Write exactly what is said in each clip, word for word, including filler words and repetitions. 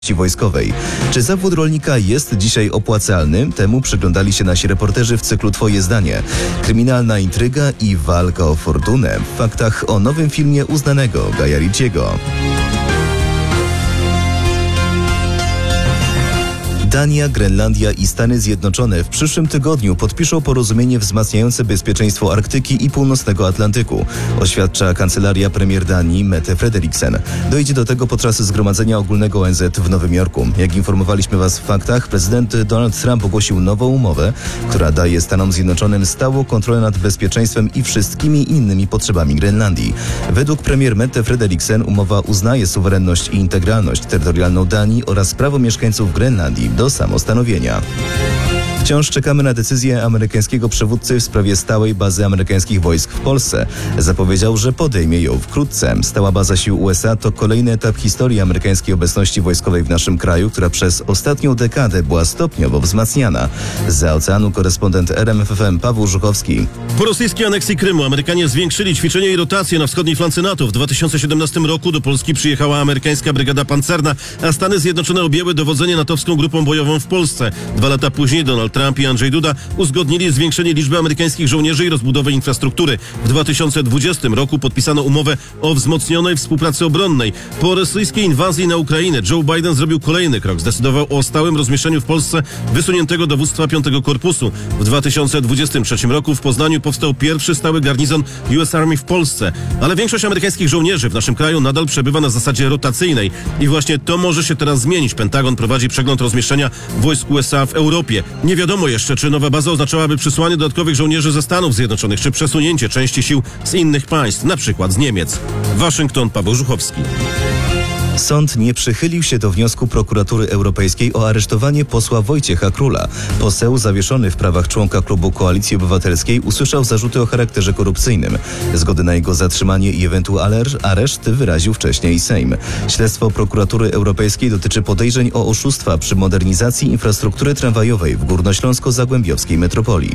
wojskowej. Czy zawód rolnika jest dzisiaj opłacalny? Temu przyglądali się nasi reporterzy w cyklu Twoje zdanie. Kryminalna intryga i walka o fortunę w faktach o nowym filmie uznanego Guya Ritchiego. Dania, Grenlandia i Stany Zjednoczone w przyszłym tygodniu podpiszą porozumienie wzmacniające bezpieczeństwo Arktyki i północnego Atlantyku, oświadcza kancelaria premier Danii Mette Frederiksen. Dojdzie do tego podczas Zgromadzenia Ogólnego O N Z w Nowym Jorku. Jak informowaliśmy Was w faktach, prezydent Donald Trump ogłosił nową umowę, która daje Stanom Zjednoczonym stałą kontrolę nad bezpieczeństwem i wszystkimi innymi potrzebami Grenlandii. Według premier Mette Frederiksen umowa uznaje suwerenność i integralność terytorialną Danii oraz prawo mieszkańców Grenlandii do samostanowienia. Wciąż czekamy na decyzję amerykańskiego przywódcy w sprawie stałej bazy amerykańskich wojsk w Polsce. Zapowiedział, że podejmie ją wkrótce. Stała baza sił U S A to kolejny etap historii amerykańskiej obecności wojskowej w naszym kraju, która przez ostatnią dekadę była stopniowo wzmacniana. Zza oceanu korespondent R M F F M Paweł Żuchowski. Po rosyjskiej aneksji Krymu Amerykanie zwiększyli ćwiczenia i rotacje na wschodniej flance NATO. W dwa tysiące siedemnastym roku do Polski przyjechała amerykańska brygada pancerna, a Stany Zjednoczone objęły dowodzenie natowską grupą bojową w Polsce. Dwa lata później Donald Trump i Andrzej Duda uzgodnili zwiększenie liczby amerykańskich żołnierzy i rozbudowę infrastruktury. W dwa tysiące dwudziestym roku podpisano umowę o wzmocnionej współpracy obronnej. Po rosyjskiej inwazji na Ukrainę Joe Biden zrobił kolejny krok. Zdecydował o stałym rozmieszczeniu w Polsce wysuniętego dowództwa piątego Korpusu. W dwa tysiące dwudziestym trzecim roku w Poznaniu powstał pierwszy stały garnizon U S Army w Polsce. Ale większość amerykańskich żołnierzy w naszym kraju nadal przebywa na zasadzie rotacyjnej. I właśnie to może się teraz zmienić. Pentagon prowadzi przegląd rozmieszczenia wojsk U S A w Europie. Nie wiadomo jeszcze, czy nowa baza oznaczałaby przysłanie dodatkowych żołnierzy ze Stanów Zjednoczonych, czy przesunięcie części sił z innych państw, na przykład z Niemiec. Waszyngton, Paweł Żuchowski. Sąd nie przychylił się do wniosku prokuratury europejskiej o aresztowanie posła Wojciecha Króla. Poseł zawieszony w prawach członka klubu Koalicji Obywatelskiej usłyszał zarzuty o charakterze korupcyjnym. Zgodę na jego zatrzymanie i ewentualny areszt wyraził wcześniej Sejm. Śledztwo prokuratury europejskiej dotyczy podejrzeń o oszustwa przy modernizacji infrastruktury tramwajowej w górnośląsko-zagłębiowskiej metropolii.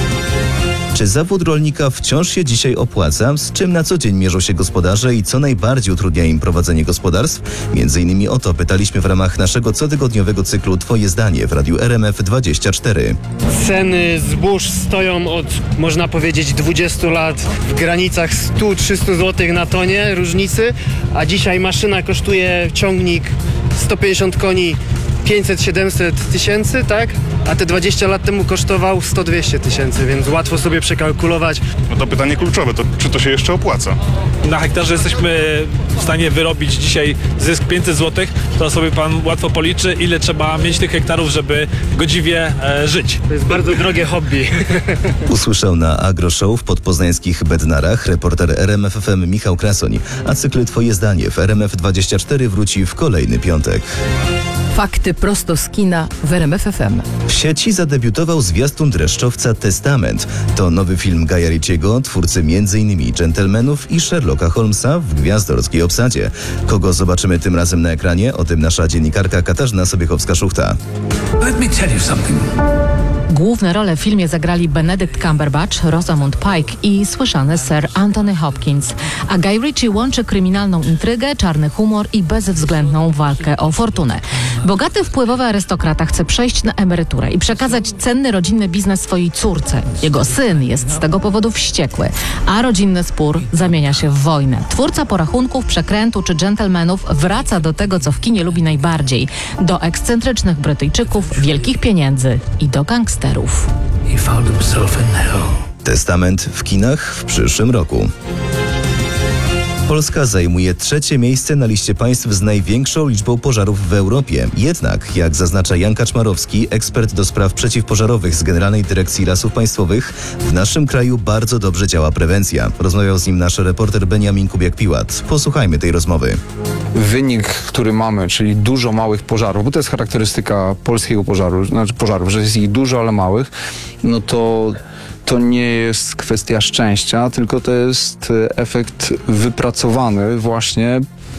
Czy zawód rolnika wciąż się dzisiaj opłaca? Z czym na co dzień mierzą się gospodarze i co najbardziej utrudnia im prowadzenie gospodarstw? Między innymi o to pytaliśmy w ramach naszego cotygodniowego cyklu Twoje zdanie w radiu R M F dwadzieścia cztery. Ceny zbóż stoją od, można powiedzieć, dwudziestu lat w granicach sto do trzystu złotych na tonie różnicy, a dzisiaj maszyna kosztuje ciągnik sto pięćdziesiąt koni pięćset siedemset tysięcy, tak? A te dwadzieścia lat temu kosztował sto dwieście tysięcy, więc łatwo sobie przekalkulować. No to pytanie kluczowe, to czy to się jeszcze opłaca? Na hektarze jesteśmy w stanie wyrobić dzisiaj zysk pięćset złotych, to sobie pan łatwo policzy, ile trzeba mieć tych hektarów, żeby godziwie e, żyć. To jest bardzo drogie hobby. Usłyszał na Agro Show w podpoznańskich Bednarach reporter R M F F M Michał Krasoń, a cykl Twoje zdanie w R M F dwadzieścia cztery wróci w kolejny piątek. Fakty prosto z kina w R M F F M. W sieci zadebiutował zwiastun dreszczowca Testament. To nowy film Guya Ritchiego, twórcy między innymi Gentlemanów i Sherlocka Holmesa w gwiazdorskiej obsadzie. Kogo zobaczymy tym razem na ekranie? O tym nasza dziennikarka Katarzyna Sobiechowska-Szuchta. Let me tell you something. Główne role w filmie zagrali Benedict Cumberbatch, Rosamund Pike i słyszany Sir Anthony Hopkins. A Guy Ritchie łączy kryminalną intrygę, czarny humor i bezwzględną walkę o fortunę. Bogaty, wpływowy arystokrata chce przejść na emeryturę i przekazać cenny rodzinny biznes swojej córce. Jego syn jest z tego powodu wściekły, a rodzinny spór zamienia się w wojnę. Twórca porachunków, przekrętu czy dżentelmenów wraca do tego, co w kinie lubi najbardziej. Do ekscentrycznych Brytyjczyków, wielkich pieniędzy i do gangsterów. He found himself in hell. Testament w kinach w przyszłym roku. Polska zajmuje trzecie miejsce na liście państw z największą liczbą pożarów w Europie. Jednak, jak zaznacza Jan Kaczmarowski, ekspert do spraw przeciwpożarowych z Generalnej Dyrekcji Lasów Państwowych, w naszym kraju bardzo dobrze działa prewencja. Rozmawiał z nim nasz reporter Beniamin Kubiak-Piłat. Posłuchajmy tej rozmowy. Wynik, który mamy, czyli dużo małych pożarów, bo to jest charakterystyka polskiego pożaru, znaczy pożarów, że jest ich dużo, ale małych, no to to nie jest kwestia szczęścia, tylko to jest efekt wypracowany właśnie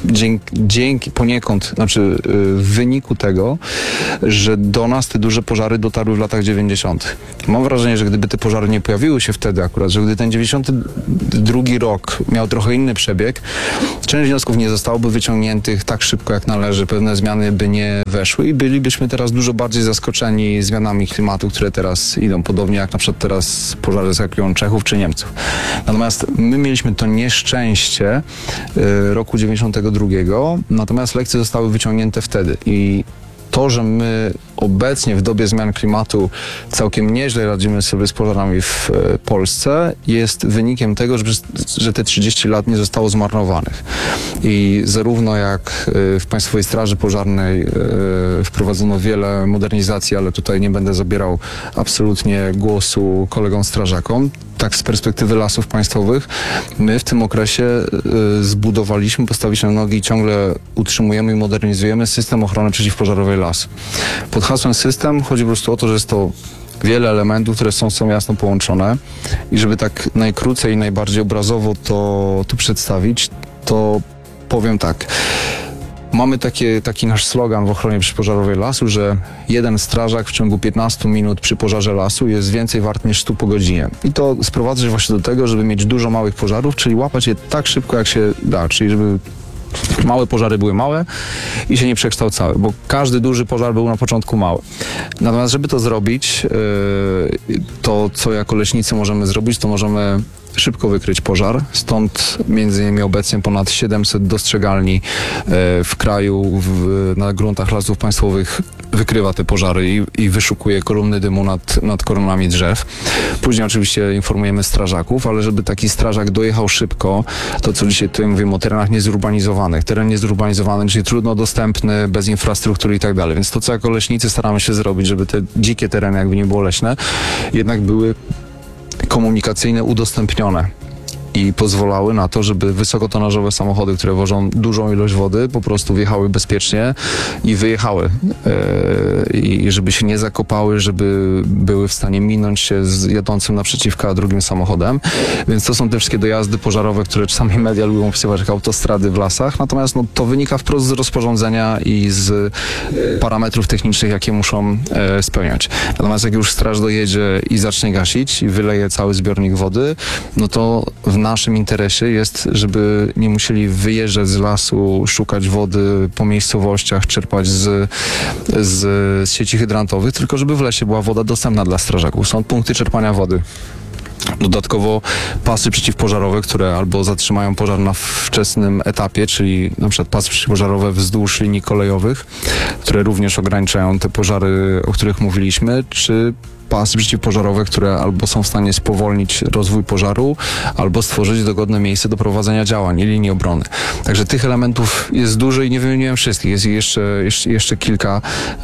dzięki, dzięki poniekąd, znaczy y, w wyniku tego, że do nas te duże pożary dotarły w latach dziewięćdziesiątych. Mam wrażenie, że gdyby te pożary nie pojawiły się wtedy akurat, że gdy ten dziewięćdziesiąty drugi rok miał trochę inny przebieg, część wniosków nie zostałoby wyciągniętych tak szybko jak należy, pewne zmiany by nie weszły i bylibyśmy teraz dużo bardziej zaskoczeni zmianami klimatu, które teraz idą, podobnie jak na przykład teraz pożary zaskakują Czechów czy Niemców. Natomiast my mieliśmy to nieszczęście y, roku dziewięćdziesiątego drugiego, natomiast lekcje zostały wyciągnięte wtedy i to, że my obecnie w dobie zmian klimatu całkiem nieźle radzimy sobie z pożarami w e, Polsce, jest wynikiem tego, że, że te trzydzieści lat nie zostało zmarnowanych. I zarówno jak e, w Państwowej Straży Pożarnej e, wprowadzono wiele modernizacji, ale tutaj nie będę zabierał absolutnie głosu kolegom strażakom, tak z perspektywy Lasów Państwowych, my w tym okresie y, zbudowaliśmy, postawiliśmy na nogi i ciągle utrzymujemy i modernizujemy system ochrony przeciwpożarowej lasu. Pod hasłem system chodzi po prostu o to, że jest to wiele elementów, które są, są jasno połączone i żeby tak najkrócej i najbardziej obrazowo to, to przedstawić, to powiem tak. Mamy takie, taki nasz slogan w ochronie przeciwpożarowej lasu, że jeden strażak w ciągu piętnastu minut przy pożarze lasu jest więcej wart niż stu po godzinie. I to sprowadza się właśnie do tego, żeby mieć dużo małych pożarów, czyli łapać je tak szybko jak się da, czyli żeby małe pożary były małe i się nie przekształcały, bo każdy duży pożar był na początku mały. Natomiast żeby to zrobić, to co jako leśnicy możemy zrobić, to możemy szybko wykryć pożar, stąd między innymi obecnie ponad siedemset dostrzegalni w kraju w, na gruntach Lasów Państwowych wykrywa te pożary i, i wyszukuje kolumny dymu nad, nad koronami drzew. Później oczywiście informujemy strażaków, ale żeby taki strażak dojechał szybko, to co dzisiaj tutaj mówimy o terenach niezurbanizowanych. Teren niezurbanizowany, czyli trudno dostępny, bez infrastruktury i tak dalej. Więc to co jako leśnicy staramy się zrobić, żeby te dzikie tereny, jakby nie było leśne, jednak były komunikacyjne udostępnione i pozwalały na to, żeby wysokotonażowe samochody, które wożą dużą ilość wody, po prostu wjechały bezpiecznie i wyjechały. Yy, I żeby się nie zakopały, żeby były w stanie minąć się z jadącym naprzeciwka drugim samochodem. Więc to są te wszystkie dojazdy pożarowe, które czasami media lubią opisywać jak autostrady w lasach. Natomiast no, to wynika wprost z rozporządzenia i z parametrów technicznych, jakie muszą e, spełniać. Natomiast jak już straż dojedzie i zacznie gasić i wyleje cały zbiornik wody, no to w naszym interesie jest, żeby nie musieli wyjeżdżać z lasu, szukać wody po miejscowościach, czerpać z, z, z sieci hydrantowych, tylko żeby w lesie była woda dostępna dla strażaków. Są punkty czerpania wody. Dodatkowo pasy przeciwpożarowe, które albo zatrzymają pożar na wczesnym etapie, czyli na przykład pasy przeciwpożarowe wzdłuż linii kolejowych, które również ograniczają te pożary, o których mówiliśmy, czy pasy przeciwpożarowe, które albo są w stanie spowolnić rozwój pożaru, albo stworzyć dogodne miejsce do prowadzenia działań i linii obrony. Także tych elementów jest dużo i nie wymieniłem wszystkich. Jest ich jeszcze, jeszcze, jeszcze kilka,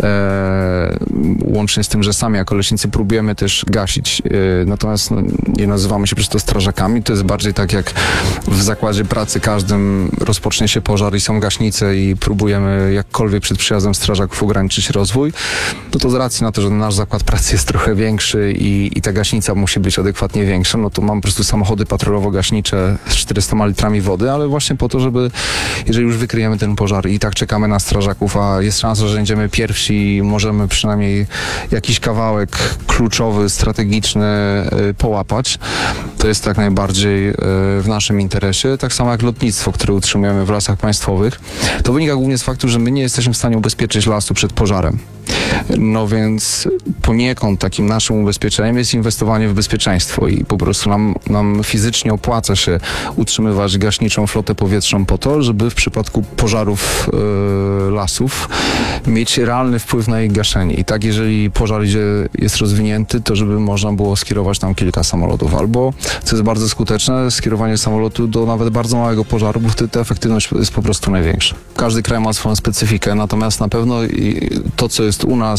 e, łącznie z tym, że sami jako leśnicy próbujemy też gasić. E, natomiast no, nie nazywamy się przez to strażakami. To jest bardziej tak, jak w zakładzie pracy każdym rozpocznie się pożar i są gaśnice i próbujemy jakkolwiek przed przyjazdem strażaków ograniczyć rozwój. No to z racji na to, że nasz zakład pracy jest trochę większy i, i ta gaśnica musi być adekwatnie większa, no to mam po prostu samochody patrolowo-gaśnicze z czterystoma litrami wody, ale właśnie po to, żeby jeżeli już wykryjemy ten pożar i tak czekamy na strażaków, a jest szansa, że będziemy pierwsi i możemy przynajmniej jakiś kawałek kluczowy, strategiczny y, połapać, to jest jak najbardziej y, w naszym interesie. Tak samo jak lotnictwo, które utrzymujemy w Lasach Państwowych. To wynika głównie z faktu, że my nie jesteśmy w stanie ubezpieczyć lasu przed pożarem. No więc poniekąd takim naszym ubezpieczeniem jest inwestowanie w bezpieczeństwo i po prostu nam, nam fizycznie opłaca się utrzymywać gaśniczą flotę powietrzną po to, żeby w przypadku pożarów e, lasów mieć realny wpływ na ich gaszenie. I tak jeżeli pożar idzie, jest rozwinięty, to żeby można było skierować tam kilka samolotów. Albo, co jest bardzo skuteczne, skierowanie samolotu do nawet bardzo małego pożaru, bo wtedy ta efektywność jest po prostu największa. Każdy kraj ma swoją specyfikę, natomiast na pewno to, co jest u nas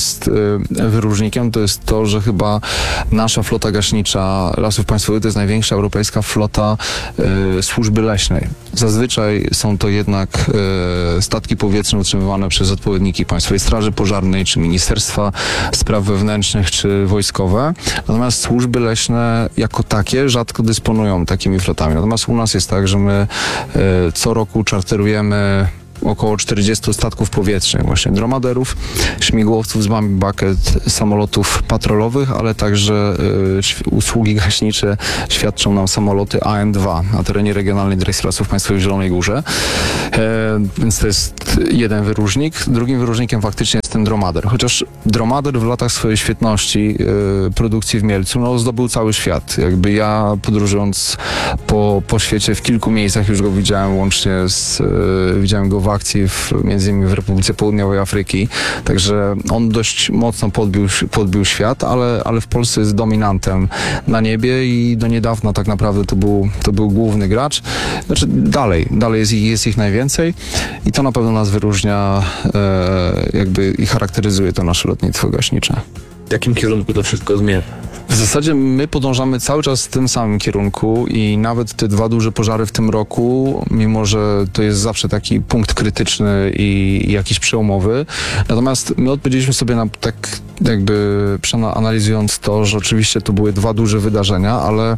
Natomiast y, wyróżnikiem to jest to, że chyba nasza flota gaśnicza Lasów Państwowych to jest największa europejska flota y, służby leśnej. Zazwyczaj są to jednak y, statki powietrzne utrzymywane przez odpowiedniki Państwowej Straży Pożarnej, czy Ministerstwa Spraw Wewnętrznych, czy wojskowe. Natomiast służby leśne jako takie rzadko dysponują takimi flotami. Natomiast u nas jest tak, że my y, co roku czarterujemy około czterdziestu statków powietrznych, właśnie dromaderów, śmigłowców z Bambi Bucket, samolotów patrolowych, ale także y, usługi gaśnicze świadczą nam samoloty A N dwa na terenie Regionalnej Dyrekcji Lasów Państwowych w Zielonej Górze. E, więc to jest jeden wyróżnik. Drugim wyróżnikiem faktycznie jest ten dromader. Chociaż dromader w latach swojej świetności y, produkcji w Mielcu no, zdobył cały świat. Jakby ja podróżując po, po świecie w kilku miejscach już go widziałem, łącznie z y, widziałem go w akcji w, między innymi w Republice Południowej Afryki, także on dość mocno podbił, podbił świat, ale, ale w Polsce jest dominantem na niebie i do niedawna tak naprawdę to był, to był główny gracz. Znaczy dalej, dalej jest, ich- jest ich najwięcej i to na pewno nas wyróżnia e, jakby i charakteryzuje to nasze lotnictwo gaśnicze. W jakim kierunku to wszystko zmierza? W zasadzie my podążamy cały czas w tym samym kierunku i nawet te dwa duże pożary w tym roku, mimo że to jest zawsze taki punkt krytyczny i, i jakiś przełomowy, natomiast my odpowiedzieliśmy sobie na tak jakby przeanalizując to, że oczywiście to były dwa duże wydarzenia, ale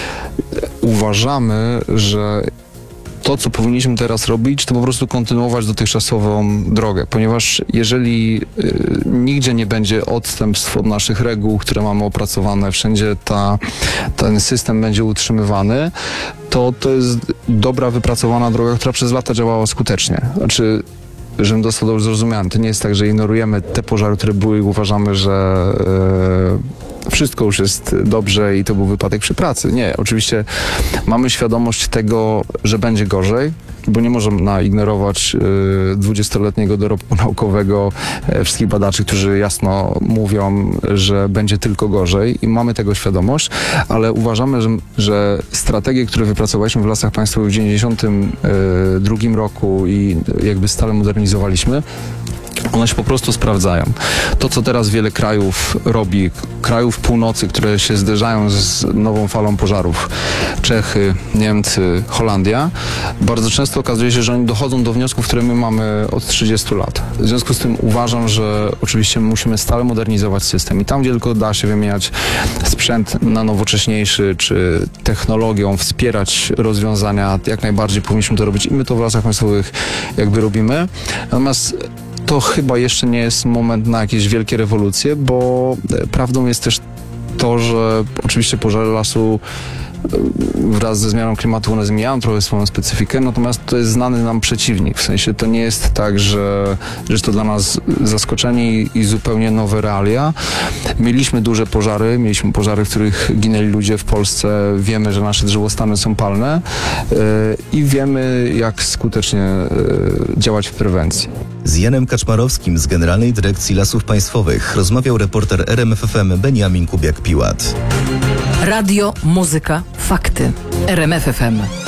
uważamy, że to, co powinniśmy teraz robić, to po prostu kontynuować dotychczasową drogę, ponieważ jeżeli y, nigdzie nie będzie odstępstw od naszych reguł, które mamy opracowane, wszędzie ta, ten system będzie utrzymywany, to to jest dobra, wypracowana droga, która przez lata działała skutecznie. Znaczy, żebym dostał dobrze zrozumiany, to nie jest tak, że ignorujemy te pożary, które były i uważamy, że e, wszystko już jest dobrze i to był wypadek przy pracy. Nie, oczywiście mamy świadomość tego, że będzie gorzej, bo nie można ignorować y, dwudziestoletniego dorobku naukowego e, wszystkich badaczy, którzy jasno mówią, że będzie tylko gorzej i mamy tego świadomość, ale uważamy, że, że strategie, które wypracowaliśmy w Lasach Państwowych w dziewięćdziesiątym drugim roku i jakby stale modernizowaliśmy, one się po prostu sprawdzają. To, co teraz wiele krajów robi, krajów północy, które się zderzają z nową falą pożarów, Czechy, Niemcy, Holandia, bardzo często okazuje się, że oni dochodzą do wniosków, które my mamy od trzydziestu lat. W związku z tym uważam, że oczywiście musimy stale modernizować system i tam, gdzie tylko da się wymieniać sprzęt na nowocześniejszy, czy technologią wspierać rozwiązania, jak najbardziej powinniśmy to robić i my to w Lasach Państwowych jakby robimy. Natomiast to chyba jeszcze nie jest moment na jakieś wielkie rewolucje, bo prawdą jest też to, że oczywiście pożary lasu wraz ze zmianą klimatu one zmieniają trochę swoją specyfikę, natomiast to jest znany nam przeciwnik. W sensie to nie jest tak, że, że jest to dla nas zaskoczenie i zupełnie nowe realia. Mieliśmy duże pożary, mieliśmy pożary, w których ginęli ludzie w Polsce. Wiemy, że nasze drzewostany są palne yy, i wiemy, jak skutecznie yy, działać w prewencji. Z Janem Kaczmarowskim z Generalnej Dyrekcji Lasów Państwowych rozmawiał reporter R M F F M Beniamin Kubiak-Piłat. Radio, muzyka, fakty. R M F F M.